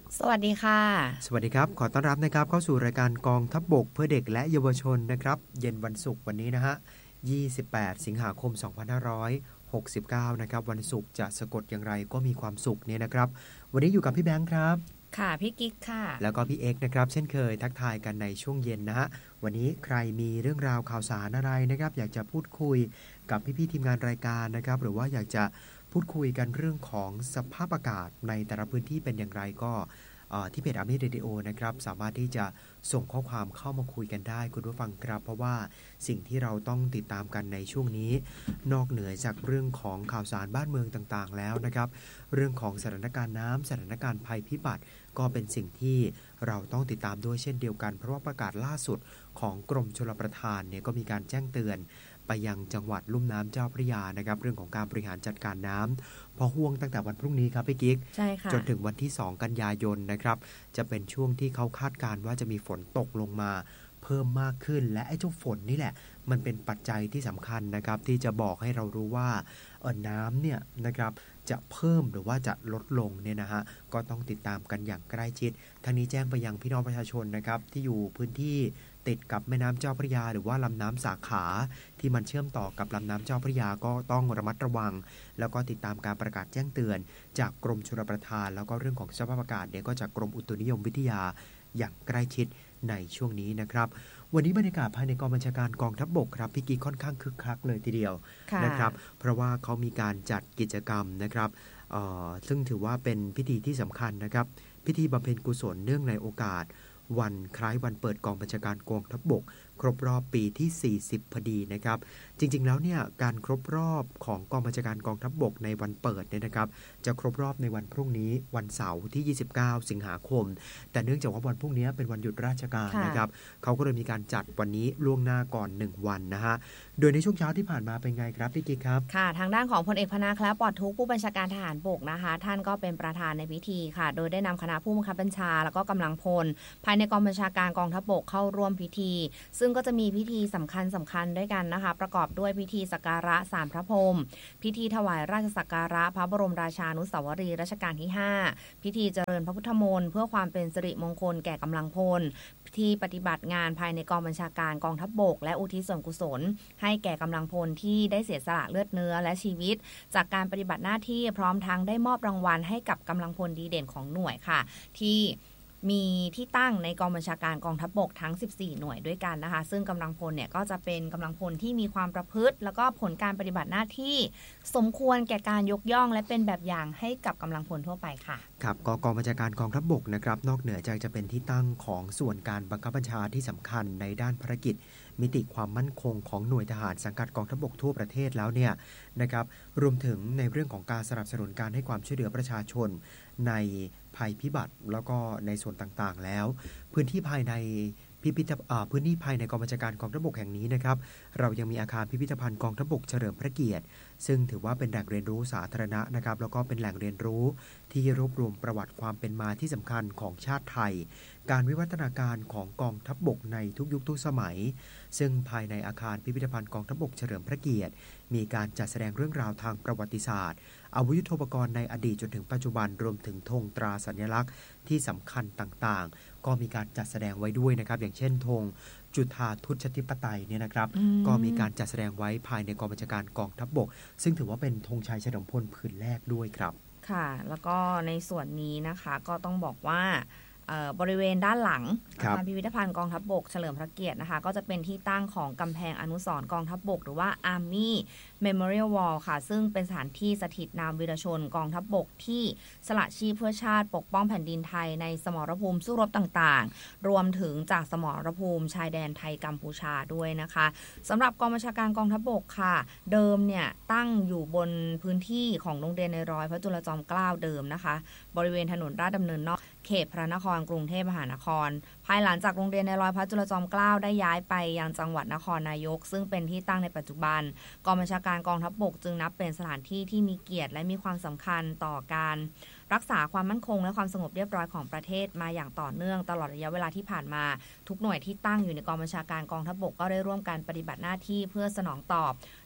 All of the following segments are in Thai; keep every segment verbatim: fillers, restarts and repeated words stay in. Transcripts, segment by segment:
สวัสดีค่ะสวัสดีครับขอต้อนรับนะครับเข้าสู่รายการกองทัพบกเพื่อเด็กและเยาวชนนะครับเย็นวันศุกร์วันนี้นะฮะยี่สิบแปดสิงหาคมสองพันห้าร้อยหกสิบเก้านะครับวันศุกร์จะสะกดอย่างไรก็มีความสุขเนี่ยนะครับวันนี้อยู่กับพี่แบงค์ครับค่ะพี่กิ๊กค่ะแล้วก็พี่เอ็กซ์นะครับเช่นเคยทักทายกันในช่วงเย็นนะฮะวันนี้ใครมีเรื่องราวข่าวสารอะไรนะครับอยากจะพูดคุยกับพี่ๆทีมงานรายการนะครับหรือว่าอยากจะพูดคุยกันเรื่องของสภาพอากาศในแต่ละพื้นที่เป็นอย่างไรก็ที่เพจ Army Radio นะครับสามารถที่จะส่งข้อความเข้ามาคุยกันได้คุณผู้ฟังครับเพราะว่าสิ่งที่เราต้องติดตามกันในช่วงนี้นอกเหนือจากเรื่องของข่าวสารบ้านเมืองต่างๆแล้วนะครับเรื่องของสถานการณ์น้ำสถานการณ์ภัยพิบัติก็เป็นสิ่งที่เราต้องติดตามด้วยเช่นเดียวกันเพราะว่าประกาศล่าสุดของกรมชลประทานเนี่ยก็มีการแจ้งเตือนไปยังจังหวัดลุ่มน้ำเจ้าพระยานะครับเรื่องของการบริหารจัดการน้ำพอห่วงตั้งแต่วันพรุ่งนี้ครับพี่กิ๊กจนถึงวันที่สองกันยายนนะครับจะเป็นช่วงที่เขาคาดการณ์ว่าจะมีฝนตกลงมาเพิ่มมากขึ้นและไอ้เจ้าฝนนี่แหละมันเป็นปัจจัยที่สำคัญนะครับที่จะบอกให้เรารู้ว่าเออน้ำเนี่ยนะครับจะเพิ่มหรือว่าจะลดลงเนี่ยนะฮะก็ต้องติดตามกันอย่างใกล้ชิดทั้งนี้แจ้งไปยังพี่น้องประชาชนนะครับที่อยู่พื้นที่ติดกับแม่น้ำเจ้าพระยาหรือว่าลำน้ำสาขาที่มันเชื่อมต่อกับลำน้ำเจ้าพระยาก็ต้องระมัดระวังแล้วก็ติดตามการประกาศแจ้งเตือนจากกรมชลประทานแล้วก็เรื่องของสภาพอากาศเนี่ยก็จากกรมอุตุนิยมวิทยาอย่างใกล้ชิดในช่วงนี้นะครับวันนี้บรรยากาศภายในกองบัญชาการกองทัพบกครับพี่กีค่อนข้างคึกคักเลยทีเดียวนะครับเพราะว่าเขามีการจัดกิจกรรมนะครับซึ่งถือว่าเป็นพิธีที่สำคัญนะครับพิธีบำเพ็ญกุศลเนื่องในโอกาสวันคล้ายวันเปิดกองบัญชาการกองทัพบกครบรอบปีที่สี่สิบพอดีนะครับจริงๆแล้วเนี่ยการครบรอบของกองบัญชาการกองทัพบกในวันเปิดเนี่ยนะครับจะครบรอบในวันพรุ่งนี้วันเสาร์ที่ยี่สิบเก้าสิงหาคมแต่เนื่องจากว่าวันพรุ่งนี้เป็นวันหยุดราชการนะครับเขาก็เลยมีการจัดวันนี้ล่วงหน้าก่อนหนึ่งวันนะฮะโดยในช่วงเช้าที่ผ่านมาเป็นไงครับพี่กิ๊กครับค่ะทางด้านของพลเอกพนาคและปลอดทุกผู้บัญชาการทหารบกนะคะท่านก็เป็นประธานในพิธีค่ะโดยได้นำคณะผู้บังคับบัญชาแล้วก็กำลังพลภายในกองบัญชาการกองทัพบกเข้าร่วมพิธีซึ่งก็จะมีพิธีสำคัญสำคัญด้วยกันนะคะประกอบด้วยพิธีสักการะศาลพระพรหมพิธีถวายราชสักการะพระบรมราชานุสาวรีย์รัชกาลที่ห้าพิธีเจริญพระพุทธมนต์เพื่อความเป็นสิริมงคลแก่กำลังพลพิธีปฏิบัติงานภายในกองบัญชาการกองทัพบกและอุทิศส่วนกุศลให้แก่กำลังพลที่ได้เสียสละเลือดเนื้อและชีวิตจากการปฏิบัติหน้าที่พร้อมทั้งได้มอบรางวัลให้กับกำลังพลดีเด่นของหน่วยค่ะที่มีที่ตั้งในกองบัญชาการกองทัพบกทั้งสิบสี่หน่วยด้วยกันนะคะซึ่งกำลังพลเนี่ยก็จะเป็นกำลังพลที่มีความประพฤติแล้วก็ผลการปฏิบัติหน้าที่สมควรแก่การยกย่องและเป็นแบบอย่างให้กับกำลังพลทั่วไปค่ะครับกองบัญชาการกองทัพบกนะครับนอกเหนือจากจะเป็นที่ตั้งของส่วนการบังคับบัญชาที่สำคัญในด้านภารกิจมิติความมั่นคงของหน่วยทหารสังกัดกองทัพบกทั่วประเทศแล้วเนี่ยนะครับรวมถึงในเรื่องของการสนับสนุนการให้ความช่วยเหลือประชาชนในภัยพิบัติแล้วก็ในส่วนต่างๆแล้วพื้นที่ภายในพิพิธพื้นที่ภายในกองบัญชาการกองทัพบกแห่งนี้นะครับเรายังมีอาคารพิพิธภัณฑ์กองทัพบกเฉลิมพระเกียรติซึ่งถือว่าเป็นแหล่งเรียนรู้สาธารณะนะครับแล้วก็เป็นแหล่งเรียนรู้ที่รวบรวมประวัติความเป็นมาที่สำคัญของชาติไทยการวิวัฒนาการของกองทัพบกในทุกยุคทุกสมัยซึ่งภายในอาคารพิพิธภัณฑ์กองทัพบกเฉลิมพระเกียรติมีการจัดแสดงเรื่องราวทางประวัติศาสตร์อาวุธยุทโธปกรณ์ในอดีตจนถึงปัจจุบันรวมถึงธงตราสัญลักษณ์ที่สำคัญต่างๆก็มีการจัดแสดงไว้ด้วยนะครับอย่างเช่นธงจุฑาทุชธิปไตยเนี่ยนะครับก็มีการจัดแสดงไว้ภายในกองบัญชาการกองทัพบกซึ่งถือว่าเป็นธงชัยเฉลิมพลผืนแรกด้วยครับค่ะแล้วก็ในส่วนนี้นะคะก็ต้องบอกว่าบริเวณด้านหลังอาคารพิพิธภัณฑ์กองทัพบกเฉลิมพระเกียรตินะคะก็จะเป็นที่ตั้งของกำแพงอนุสรณ์กองทัพบกหรือว่า Army Memorial Wall ค่ะซึ่งเป็นสถานที่สถิตนามวีรชนกองทัพบกที่สละชีพเพื่อชาติปกป้องแผ่นดินไทยในสมรภูมิสู้รบต่างๆรวมถึงจากสมรภูมิชายแดนไทยกัมพูชาด้วยนะคะสำหรับกองบัญชาการกองทัพบกค่ะเดิมเนี่ยตั้งอยู่บนพื้นที่ของโรงเรียนในร้อยพระจุลจอมเกล้าเดิมนะคะบริเวณถนนราชดำเนินนอกเขตพระนครกรุงเทพมหานครภายหลังจากโรงเรียนในร้อยพระจุลจอมเกล้าได้ย้ายไปยังจังหวัดนครนายกซึ่งเป็นที่ตั้งในปัจจุบันกองบัญชาการกองทัพบกจึงนับเป็นสถานที่ที่มีเกียรติและมีความสำคัญต่อการรักษาความมั่นคงและความสงบเรียบร้อยของประเทศมาอย่างต่อเนื่องตลอดระยะเวลาที่ผ่านมาทุกหน่วยที่ตั้งอยู่ในกองบัญชาการกองทัพบกก็ได้ร่วมกันปฏิบัติหน้าที่เพื่อสนองตอบ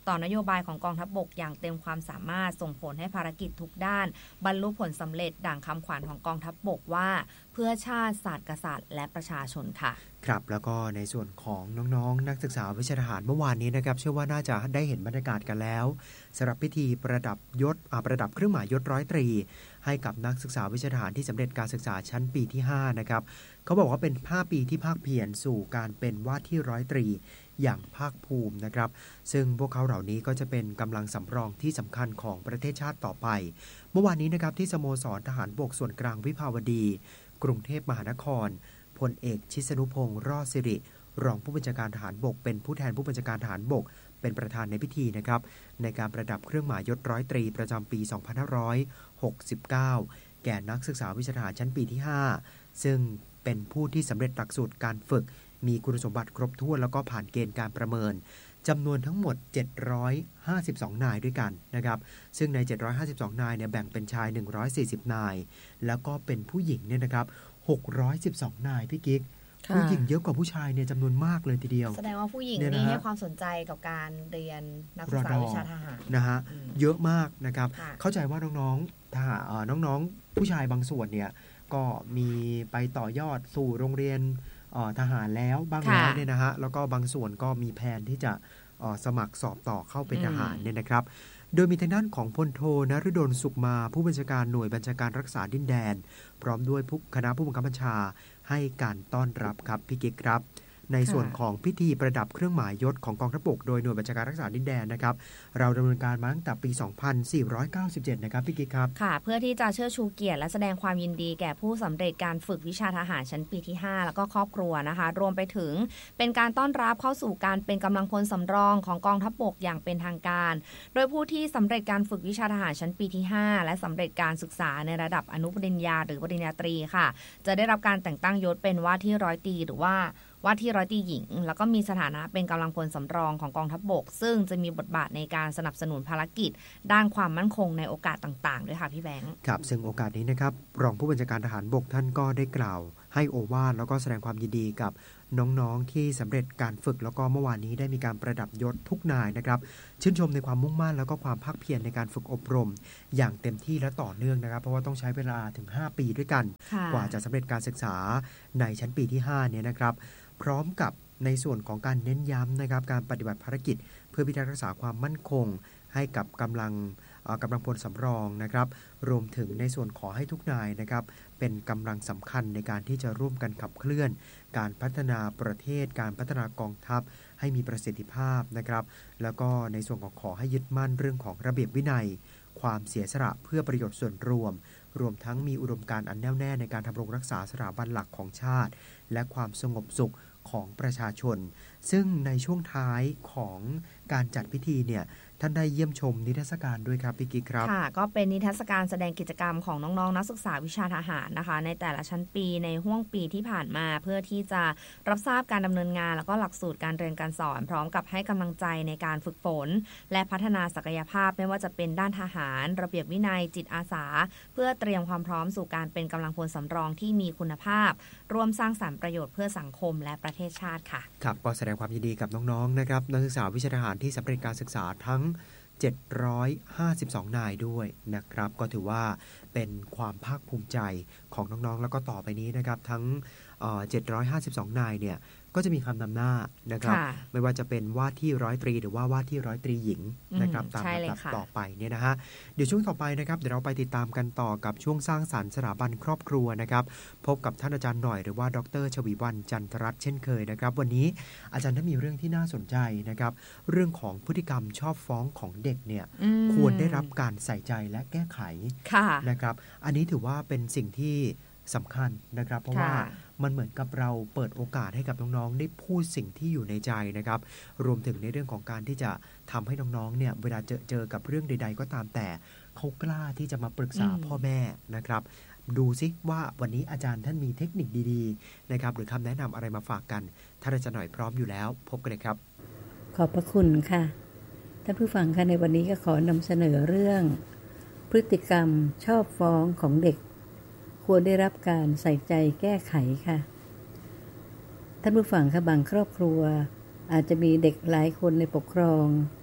ต่อนโยบายของกองทัพบกอย่างเต็มความสามารถส่งผลให้ภารกิจทุกด้านบรรลุผลสำเร็จดั่งคำขวัญของกองทัพบกว่าเพื่อชาติศาสตร์กษัตริย์และประชาชนค่ะครับแล้วก็ในส่วนของน้องๆนักศึกษาวิชาทหารเมื่อวานนี้นะครับเชื่อว่าน่าจะได้เห็นบรรยากาศกันแล้วสำหรับพิธีประดับยศประดับเครื่องหมายยศร้อยตรีให้กับนักศึกษาวิชาทหารที่สำเร็จการศึกษาชั้นปีที่ห้านะครับเขาบอกว่าเป็นห้าปีที่ภาคเพียรสู่การเป็นว่าที่ร้อยตรีอย่างภาคภูมินะครับซึ่งพวกเขาเหล่านี้ก็จะเป็นกำลังสำรองที่สำคัญของประเทศชาติต่อไปเมื่อวานนี้นะครับที่สโมสรทหารบกส่วนกลางวิภาวดีกรุงเทพมหานครพลเอกชิสนุพงษ์รอดสิริรองผู้บัญชาการทหารบกเป็นผู้แทนผู้บัญชาการทหารบกเป็นประธานในพิธีนะครับในการประดับเครื่องหมายยศร้อยตรีประจำปีสองพันห้าร้อยหกสิบเก้าแก่นักศึกษาวิชาทหารชั้นปีที่ห้าซึ่งเป็นผู้ที่สำเร็จหลักสูตรการฝึกมีคุณสมบัติครบถ้วนแล้วก็ผ่านเกณฑ์การประเมินจำนวนทั้งหมดเจ็ดร้อยห้าสิบสองนายด้วยกันนะครับซึ่งในเจ็ดร้อยห้าสิบสองนายเนี่ยแบ่งเป็นชายหนึ่งร้อยสี่สิบนายแล้วก็เป็นผู้หญิงเนี่ยนะครับหกร้อยสิบสองนายพี่กิ๊กผู้หญิงเยอะกว่าผู้ชายเนี่ยจำนวนมากเลยทีเดียวแสดงว่าผู้หญิงนี่ให้ความสนใจกับการเรียนนักศึกษาวิชาทหารนะฮะเยอะมากนะครับเข้าใจว่าน้องๆทหารน้องๆผู้ชายบางส่วนเนี่ยก็มีไปต่อยอดสู่โรงเรียนทหารแล้วบ้างแล้วเนี่ยนะฮะแล้วก็บางส่วนก็มีแผนที่จะสมัครสอบต่อเข้าเป็นทหารเนี่ยนะครับโดยมีทางด้านของพลโทนฤดลสุขมาผู้บัญชาการหน่วยบัญชาการรักษาดินแดนพร้อมด้วยคณะผู้บังคับบัญชาให้การต้อนรับครับพี่กิ๊กครับในส่วนของพิธีประดับเครื่องหมายยศของกองทัพบกโดยหน่วยบัญชาการรักษาดินแดนนะครับเราดำเนินการมาตั้งแต่ปี สองพันสี่ร้อยเก้าสิบเจ็ด นะครับพี่กิ๊กครับค่ะเพื่อที่จะเชิดชูเกียรติและแสดงความยินดีแก่ผู้สำเร็จการฝึกวิชาทหารชั้นปีที่ห้าแล้วก็ครอบครัวนะคะรวมไปถึงเป็นการต้อนรับเข้าสู่การเป็นกำลังพลสำรองของกองทัพบกอย่างเป็นทางการโดยผู้ที่สำเร็จการฝึกวิชาทหารชั้นปีที่ห้าและสำเร็จการศึกษาในระดับอนุปริญญาหรือปริญญาตรีค่ะจะได้รับการแต่งตั้งยศเป็นว่าที่ร้อยตรีหรือว่าว่าที่ร้อยตรีหญิงแล้วก็มีสถานะเป็นกำลังพลสำรองของกองทัพบกซึ่งจะมีบทบาทในการสนับสนุนภารกิจด้านความมั่นคงในโอกาสต่างๆด้วยค่ะพี่แบงค์ครับซึ่งโอกาสนี้นะครับรองผู้บัญชาการทหารบกท่านก็ได้กล่าวให้โอวาทแล้วก็แสดงความยินดีกับน้องๆที่สำเร็จการฝึกแล้วก็เมื่อวานนี้ได้มีการประดับยศทุกนายนะครับชื่นชมในความมุ่งมั่นแล้วก็ความภาคเพียรในการฝึกอบรมอย่างเต็มที่และต่อเนื่องนะครับเพราะว่าต้องใช้เวลาถึงห้าปีด้วยกันกว่าจะสำเร็จการศึกษาในชั้นปีที่ห้าเนี่ยนะครับพร้อมกับในส่วนของการเน้นย้ำนะครับการปฏิบัติภารกิจเพื่อพิทักษ์รักษาความมั่นคงให้กับกำลังกำลังพลสำรองนะครับรวมถึงในส่วนขอให้ทุกนายนะครับเป็นกำลังสำคัญในการที่จะร่วมกันขับเคลื่อนการพัฒนาประเทศการพัฒนากองทัพให้มีประสิทธิภาพนะครับแล้วก็ในส่วนของขอให้ยึดมั่นเรื่องของระเบียบวินัยความเสียสละเพื่อประโยชน์ส่วนรวมรวมทั้งมีอุดมการณ์อันแน่วแน่ในการทำรงรักษาสถาบันหลักของชาติและความสงบสุขของประชาชนซึ่งในช่วงท้ายของการจัดพิธีเนี่ยท่านได้เยี่ยมชมนิทรรศการด้วยครับพี่กิ๊กครับค่ะก็เป็นนิทรรศการแสดงกิจกรรมของน้องๆนักศึกษาวิชาทหารนะคะในแต่ละชั้นปีในห้วงปีที่ผ่านมาเพื่อที่จะรับทราบการดำเนินงานแล้วก็หลักสูตรการเรียนการสอนพร้อมกับให้กำลังใจในการฝึกฝนและพัฒนาศักยภาพไม่ว่าจะเป็นด้านทหารระเบียบวินัยจิตอาสาเพื่อเตรียมความพร้อมสู่การเป็นกำลังพลสำรองที่มีคุณภาพร่วมสร้างสรรค์ประโยชน์เพื่อสังคมและประเทศชาติค่ะครับก็แสดงความยินดีกับน้องๆนะครับนักศึกษาวิชาทหารที่สำเร็จการศึกษาทั้งเจ็ดร้อยห้าสิบสองนายด้วยนะครับก็ถือว่าเป็นความภาคภูมิใจของน้องๆแล้วก็ต่อไปนี้นะครับทั้งเจ็ดร้อยห้าสิบสองนายเนี่ยก็จะมีคำนำหน้านะครับไม่ว่าจะเป็นว่าที่ร้อยตรีหรือว่าว่าที่ร้อยตรีหญิงนะครับตามลำดับต่อไปเนี่ยนะฮะเดี๋ยวช่วงต่อไปนะครับเดี๋ยวเราไปติดตามกันต่อกับช่วงสร้างสรรค์สถาบันครอบครัวนะครับพบกับท่านอาจารย์หน่อยหรือว่าดร.ชวีวรรณจันทรัตน์เช่นเคยนะครับวันนี้อาจารย์ได้มีเรื่องที่น่าสนใจนะครับเรื่องของพฤติกรรมชอบฟ้องของเด็กเนี่ยควรได้รับการใส่ใจและแก้ไขนะครับอันนี้ถือว่าเป็นสิ่งที่สำคัญนะครับเพราะว่ามันเหมือนกับเราเปิดโอกาสให้กับน้องๆได้พูดสิ่งที่อยู่ในใจนะครับรวมถึงในเรื่องของการที่จะทำให้น้องๆเนี่ยเวลาเจอเจอกับเรื่องใดๆก็ตามแต่เขากล้าที่จะมาปรึกษาพ่อแม่นะครับดูซิว่าวันนี้อาจารย์ท่านมีเทคนิคดีๆนะครับหรือคำแนะนำอะไรมาฝากกันท่านอาจารย์หน่อยพร้อมอยู่แล้วพบกันเลยครับขอบพระคุณค่ะท่านผู้ฟังค่ะในวันนี้ก็ขอนำเสนอเรื่องพฤติกรรมชอบฟ้องของเด็กควรได้รับการใส่ใจแก้ไขค่ะท่านผู้ฟังค่ะบางครอบครัวอาจจะมีเด็กหลายคนในปกครอง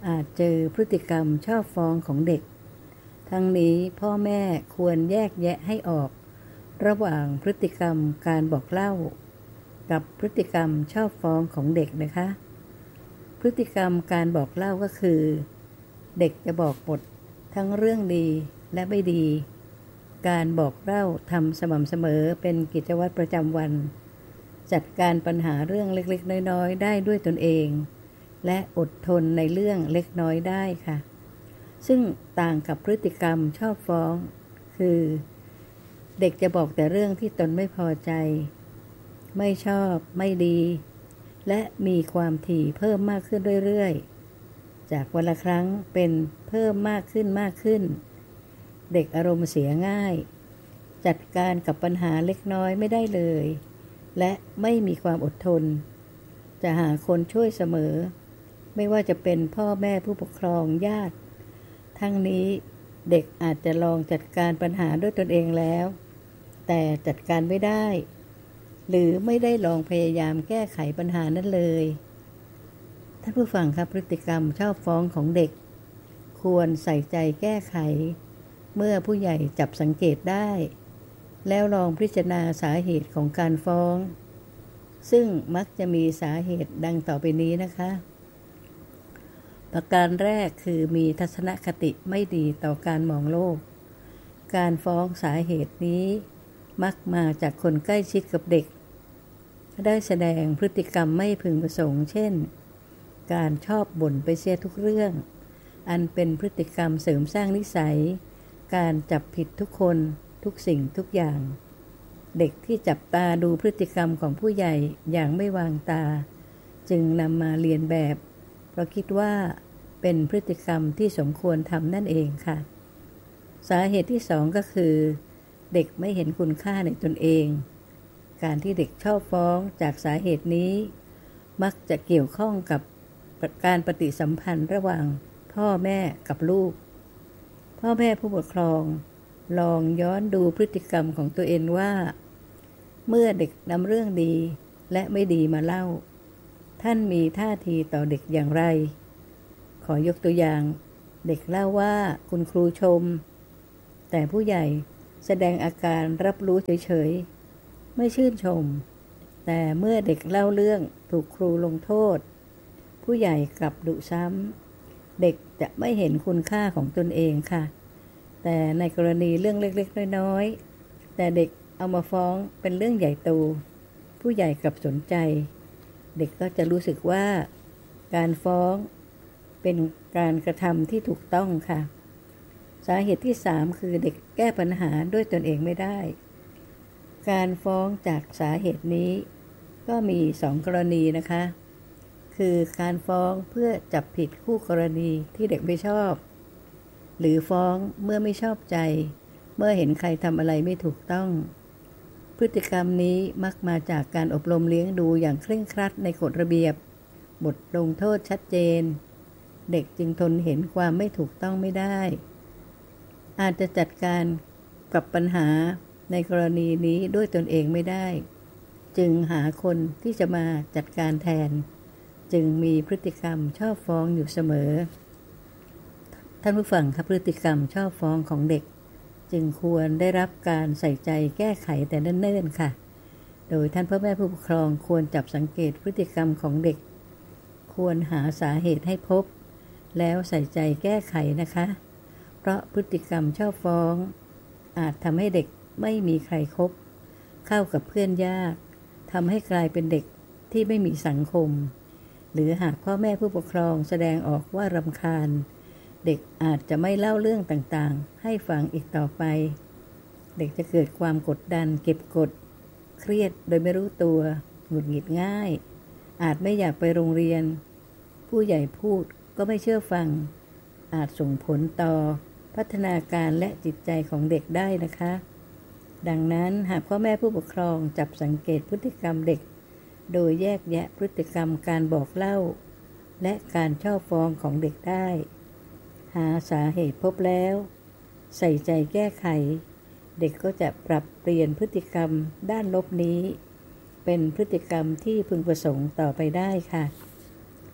อาจเจอพฤติกรรมชอบฟ้องของเด็กทั้งนี้พ่อแม่ควรแยกแยะให้ออกระหว่างพฤติกรรมการบอกเล่ากับพฤติกรรมชอบฟ้องของเด็กนะคะพฤติกรรมการบอกเล่าก็คือเด็กจะบอกบททั้งเรื่องดีและไม่ดีการบอกเล่าทำสม่ำเสมอเป็นกิจวัตรประจำวันจัดการปัญหาเรื่องเล็กๆน้อยๆได้ด้วยตนเองและอดทนในเรื่องเล็กน้อยได้ค่ะซึ่งต่างกับพฤติกรรมชอบฟ้องคือเด็กจะบอกแต่เรื่องที่ตนไม่พอใจไม่ชอบไม่ดีและมีความถี่เพิ่มมากขึ้นเรื่อยๆจากวันละครั้งเป็นเพิ่มมากขึ้นมากขึ้นเด็กอารมณ์เสียง่ายจัดการกับปัญหาเล็กน้อยไม่ได้เลยและไม่มีความอดทนจะหาคนช่วยเสมอไม่ว่าจะเป็นพ่อแม่ผู้ปกครองญาติทั้งนี้เด็กอาจจะลองจัดการปัญหาด้วยตนเองแล้วแต่จัดการไม่ได้หรือไม่ได้ลองพยายามแก้ไขปัญหานั้นเลยท่านผู้ฟังครับพฤติกรรมชอบฟ้องของเด็กควรใส่ใจแก้ไขเมื่อผู้ใหญ่จับสังเกตได้แล้วลองพิจารณาสาเหตุของการฟ้องซึ่งมักจะมีสาเหตุดังต่อไปนี้นะคะประการแรกคือมีทัศนคติไม่ดีต่อการมองโลกการฟ้องสาเหตุนี้มักมาจากคนใกล้ชิดกับเด็กได้แสดงพฤติกรรมไม่พึงประสงค์เช่นการชอบบ่นไปเสียทุกเรื่องอันเป็นพฤติกรรมเสริมสร้างนิสัยการจับผิดทุกคนทุกสิ่งทุกอย่างเด็กที่จับตาดูพฤติกรรมของผู้ใหญ่อย่างไม่วางตาจึงนำมาเรียนแบบเพราะคิดว่าเป็นพฤติกรรมที่สมควรทำนั่นเองค่ะสาเหตุที่สองก็คือเด็กไม่เห็นคุณค่าในตนเองการที่เด็กชอบฟ้องจากสาเหตุนี้มักจะเกี่ยวข้องกับการปฏิสัมพันธ์ระหว่างพ่อแม่กับลูกพ่อแม่ผู้ปกครองลองย้อนดูพฤติกรรมของตัวเองว่าเมื่อเด็กนำเรื่องดีและไม่ดีมาเล่าท่านมีท่าทีต่อเด็กอย่างไรขอยกตัวอย่างเด็กเล่าว่าคุณครูชมแต่ผู้ใหญ่แสดงอาการรับรู้เฉยๆไม่ชื่นชมแต่เมื่อเด็กเล่าเรื่องถูกครูลงโทษผู้ใหญ่กลับดุซ้ำเด็กจะไม่เห็นคุณค่าของตนเองค่ะแต่ในกรณีเรื่องเล็กๆน้อยๆแต่เด็กเอามาฟ้องเป็นเรื่องใหญ่โตผู้ใหญ่กลับสนใจเด็กก็จะรู้สึกว่าการฟ้องเป็นการกระทำที่ถูกต้องค่ะสาเหตุที่สามคือเด็กแก้ปัญหาด้วยตนเองไม่ได้การฟ้องจากสาเหตุนี้ก็มีสองกรณีนะคะคือการฟ้องเพื่อจับผิดคู่กรณีที่เด็กไม่ชอบหรือฟ้องเมื่อไม่ชอบใจเมื่อเห็นใครทำอะไรไม่ถูกต้องพฤติกรรมนี้มักมาจากการอบรมเลี้ยงดูอย่างเคร่งครัดในกฎระเบียบบทลงโทษชัดเจนเด็กจึงทนเห็นความไม่ถูกต้องไม่ได้อาจจะจัดการกับปัญหาในกรณีนี้ด้วยตนเองไม่ได้จึงหาคนที่จะมาจัดการแทนจึงมีพฤติกรรมชอบฟ้องอยู่เสมอท่านผู้ฟังครับพฤติกรรมชอบฟ้องของเด็กจึงควรได้รับการใส่ใจแก้ไขแต่เนิ่นๆค่ะโดยท่านพ่อแม่ผู้ปกครองควรจับสังเกตพฤติกรรมของเด็กควรหาสาเหตุให้พบแล้วใส่ใจแก้ไขนะคะเพราะพฤติกรรมชอบฟ้องอาจทำให้เด็กไม่มีใครคบเข้ากับเพื่อนยากทำให้กลายเป็นเด็กที่ไม่มีสังคมหรือหากพ่อแม่ผู้ปกครองแสดงออกว่ารำคาญเด็กอาจจะไม่เล่าเรื่องต่างๆให้ฟังอีกต่อไปเด็กจะเกิดความกดดันเก็บกดเครียดโดยไม่รู้ตัวหงุดหงิดง่ายอาจไม่อยากไปโรงเรียนผู้ใหญ่พูดก็ไม่เชื่อฟังอาจส่งผลต่อพัฒนาการและจิตใจของเด็กได้นะคะดังนั้นหากพ่อแม่ผู้ปกครองจับสังเกตพฤติกรรมเด็กโดยแยกแยะพฤติกรรมการบอกเล่าและการชอบฟ้องของเด็กได้หาสาเหตุพบแล้วใส่ใจแก้ไขเด็กก็จะปรับเปลี่ยนพฤติกรรมด้านลบนี้เป็นพฤติกรรมที่พึงประสงค์ต่อไปได้ค่ะ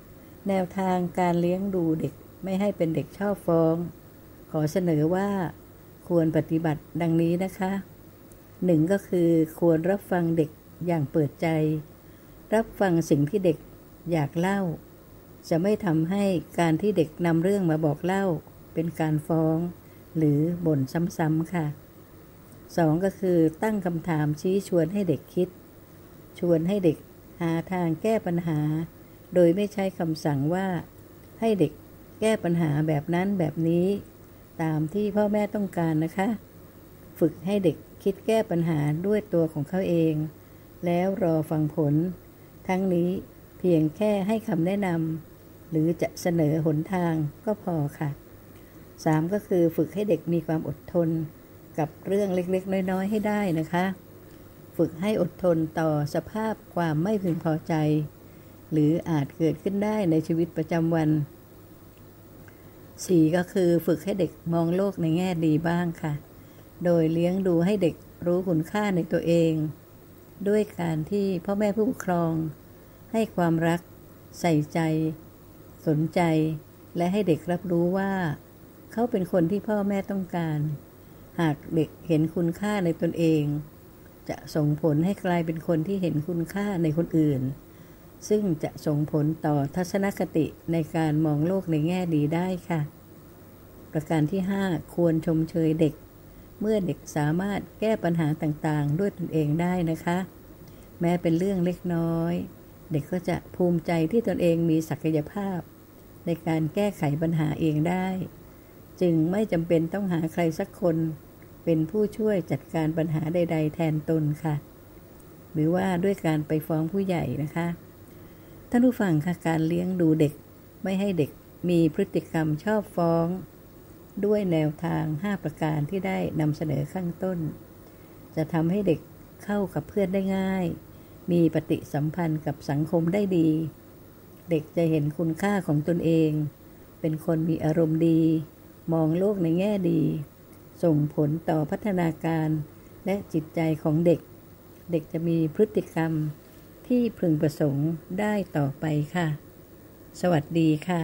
แนวทางการเลี้ยงดูเด็กไม่ให้เป็นเด็กชอบฟ้องขอเสนอว่าควรปฏิบัติดังนี้นะคะหนึ่งก็คือควรรับฟังเด็กอย่างเปิดใจรับฟังสิ่งที่เด็กอยากเล่าจะไม่ทำให้การที่เด็กนำเรื่องมาบอกเล่าเป็นการฟ้องหรือบ่นซ้ำๆค่ะสองก็คือตั้งคำถามชี้ชวนให้เด็กคิดชวนให้เด็กหาทางแก้ปัญหาโดยไม่ใช้คำสั่งว่าให้เด็กแก้ปัญหาแบบนั้นแบบนี้ตามที่พ่อแม่ต้องการนะคะฝึกให้เด็กคิดแก้ปัญหาด้วยตัวของเขาเองแล้วรอฟังผลทั้งนี้เพียงแค่ให้คำแนะนำหรือจะเสนอหนทางก็พอค่ะสามก็คือฝึกให้เด็กมีความอดทนกับเรื่องเล็กๆน้อยๆให้ได้นะคะฝึกให้อดทนต่อสภาพความไม่พึงพอใจหรืออาจเกิดขึ้นได้ในชีวิตประจำวันสี่ก็คือฝึกให้เด็กมองโลกในแง่ดีบ้างค่ะโดยเลี้ยงดูให้เด็กรู้คุณค่าในตัวเองด้วยการที่พ่อแม่ผู้ปกครองให้ความรักใส่ใจสนใจและให้เด็กรับรู้ว่าเขาเป็นคนที่พ่อแม่ต้องการหากเด็กเห็นคุณค่าในตนเองจะส่งผลให้กลายเป็นคนที่เห็นคุณค่าในคนอื่นซึ่งจะส่งผลต่อทัศนคติในการมองโลกในแง่ดีได้ค่ะประการที่ห้าควรชมเชยเด็กเมื่อเด็กสามารถแก้ปัญหาต่างๆด้วยตนเองได้นะคะแม้เป็นเรื่องเล็กน้อยเด็กก็จะภูมิใจที่ตนเองมีศักยภาพในการแก้ไขปัญหาเองได้จึงไม่จำเป็นต้องหาใครสักคนเป็นผู้ช่วยจัดการปัญหาใดๆแทนตนค่ะหรือว่าด้วยการไปฟ้องผู้ใหญ่นะคะท่านผู้ฟังค่ะการเลี้ยงดูเด็กไม่ให้เด็กมีพฤติกรรมชอบฟ้องด้วยแนวทางห้าประการที่ได้นำเสนอข้างต้นจะทำให้เด็กเข้ากับเพื่อนได้ง่ายมีปฏิสัมพันธ์กับสังคมได้ดีเด็กจะเห็นคุณค่าของตนเองเป็นคนมีอารมณ์ดีมองโลกในแง่ดีส่งผลต่อพัฒนาการและจิตใจของเด็กเด็กจะมีพฤติกรรมที่พึงประสงค์ได้ต่อไปค่ะสวัสดีค่ะ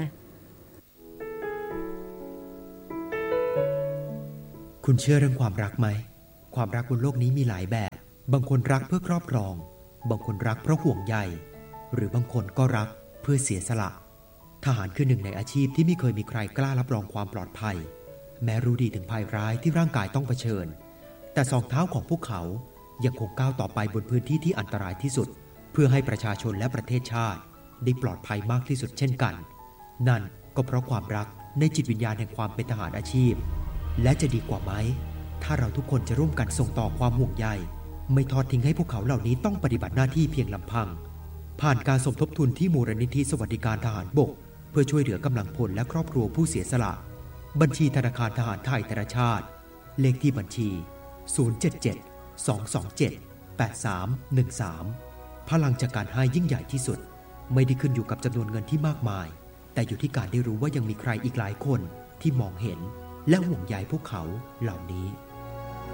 คุณเชื่อเรื่องความรักไหมความรักบนโลกนี้มีหลายแบบบางคนรักเพื่อครอบครองบางคนรักเพราะห่วงใยหรือบางคนก็รักเพื่อเสียสละทหารคือหนึ่งในอาชีพที่ไม่เคยมีใครกล้ารับรองความปลอดภัยแม้รู้ดีถึงภัยร้ายที่ร่างกายต้องเผชิญแต่สองเท้าของพวกเขายังคงก้าวต่อไปบนพื้นที่ที่อันตรายที่สุดเพื่อให้ประชาชนและประเทศชาติได้ปลอดภัยมากที่สุดเช่นกันนั่นก็เพราะความรักในจิตวิญญาณแห่งความเป็นทหารอาชีพและจะดีกว่าไหมถ้าเราทุกคนจะร่วมกันส่งต่อความห่วงใยไม่ทอดทิ้งให้พวกเขาเหล่านี้ต้องปฏิบัติหน้าที่เพียงลำพังผ่านการสมทบทุนที่มูลนิธิสวัสดิการทหารบกเพื่อช่วยเหลือกำลังพลและครอบครัวผู้เสียสละบัญชีธนาคารทหารไทยธนชาติเลขที่บัญชีศูนย์ เจ็ด เจ็ด สอง สอง เจ็ด แปด สาม หนึ่ง สามพลังจากการให้ยิ่งใหญ่ที่สุดไม่ได้ขึ้นอยู่กับจำนวนเงินที่มากมายแต่อยู่ที่การได้รู้ว่ายังมีใครอีกหลายคนที่มองเห็นและห่วงใยพวกเขาเหล่านี้